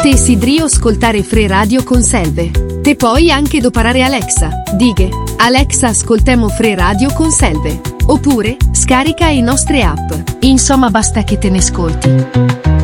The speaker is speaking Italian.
Te sidrio ascoltare Free Radio con Selve. Te puoi anche doparare Alexa. Dighe: Alexa, ascoltemo Free Radio con Selve. Oppure scarica i nostre app. Insomma, basta che te ne ascolti.